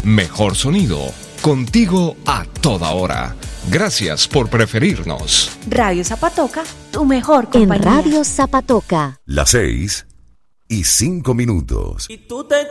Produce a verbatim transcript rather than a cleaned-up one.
Mejor sonido, contigo a toda hora. Gracias por preferirnos. Radio Zapatoca, tu mejor compañía. En Radio Zapatoca. Las seis y cinco minutos. Y tú te